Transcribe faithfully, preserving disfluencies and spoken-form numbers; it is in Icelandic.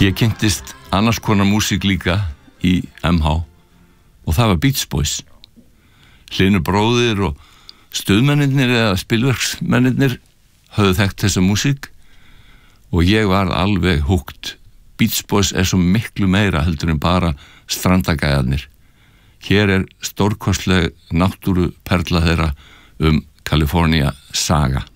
Ég kynntist annars konar músík líka í M H og það var Beach Boys. Hlynur bróðir og stuðmennirnir eða spilverksmennirnir höfðu þekkt þessa músík og ég var alveg húkt. Beach Boys er svo miklu meira heldur en bara strandagæðarnir. Hér er stórkostleg náttúruperla þeirra um California saga.